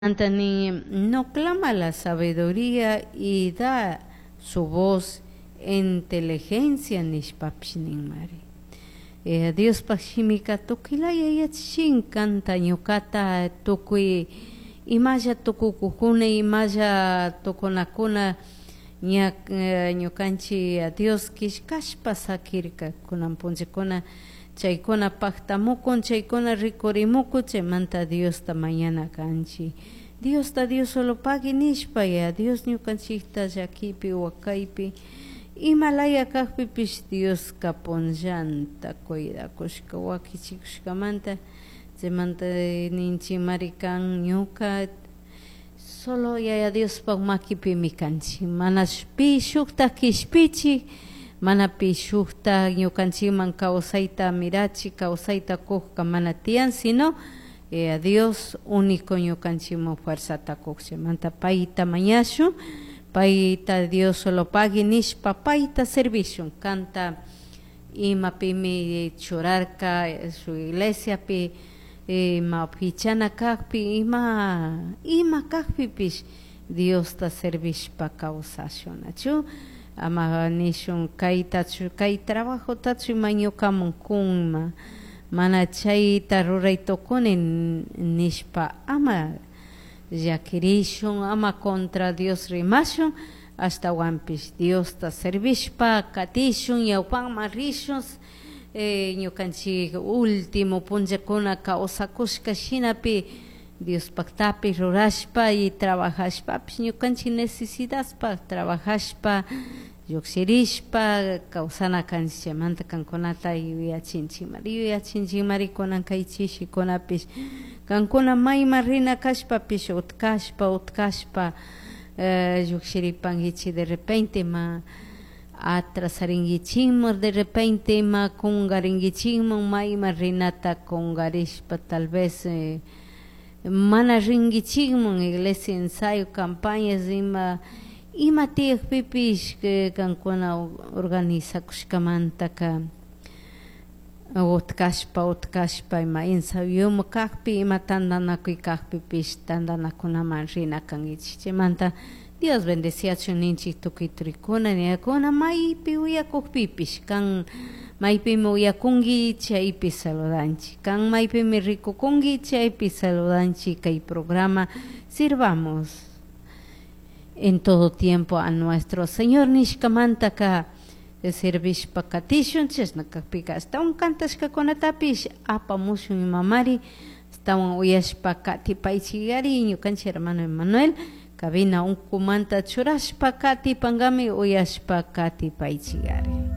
Anthony no clama la sabiduría y da su voz inteligencia nishpapshinin mari. Dios pashimika tukilaya yatshin kanta ñukata tukui imaya tukukukune imaya tukunakuna ñukanchi a Dios kishkashpa sakirka kunan punchikuna chaykuna paktamukun chaykuna rikurimukun chaymanta Dios ta mañana kanchi Dios solo pagi nishpa ya Dios ñukanchikta llakipi wakaypi imalaya kaqpipish Dios kapunllanta cuidakushka wakichikushkamanta chaymanta ninchi marikan ñuka solo ya Dios pa makipimi kanchi manash pi shukta kishpichi mana pi shukta ñukanchiman kawsayta mirachi kawsayta kuqka mana tiyan sino a Dios único ñukanchiman fuerzata kuqchi manta payta mañashun payta Dios solo pagi nishpa payta servicion kanta imapimi churarka su iglesiapi ima pichana kaqpi ima kaqpipish Dios ta servishpa kawsashunachu ama nishun kay trabajo tachu mañukamun kunma mana chayta ruraytukuni nishpa ama llakirishun ama contra Dios rimashun hasta wampish Dios ta servishpa katishun yawpanman rishun ñukanchik último punchakuna kawsakushka shinapi Dios paktapi rurashpa y trabajashpapish ñukanchik necesidaspa trabajashpa lluksirishpa kawsana kanchik chaymanta kankunata yuyachinchik mari kunan kay chishikunapish kankuna mayma rina kashpapish utkashpa lluksiripankichik de repente ma atrasarinkichikman de repente ma kungarinkichikman mayma rinata kungarishpa tal vez mana rinkichikman iglesia ensayo campañas ima tiyakpipish kankuna organizakushkamantaka utkashpa ima ensayoma kaqpi ima tandanakuy kaqpipish tandanakunaman rina kankichik chaymanta Dios bendeciachun ninchik tukuy turikuna niyakuna maypi uyakukpipish kan maypimi uyakunki chaypi saludanchik kan maypimi rikukunki chaypi saludanchik kay programa sirvamos en todo tiempo a nuestro Señor nishkamantaka servishpa katishun chashnakakpika astawan kantashkakunatapish apamushun imamari astawan uyashpa katipaychikari ñukanchik hermano Emmanuel cabina unkumanta churashpa katipangami uyashpa katipaychikari